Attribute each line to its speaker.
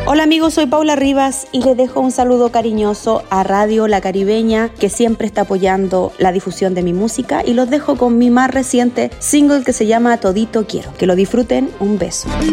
Speaker 1: Hola amigos, soy Paula Rivas y les dejo un saludo cariñoso a Radio La Caribeña, que siempre está apoyando la difusión de mi música, y los dejo con mi más reciente single que se llama Todito Quiero. Que lo disfruten, un beso.